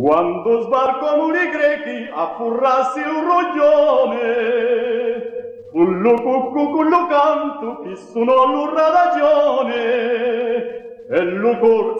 Quando sbarcano i grechi a furrarsi un roglione, cullo cuccu, cullo canto, chi sono l'urra ragione, e lo corso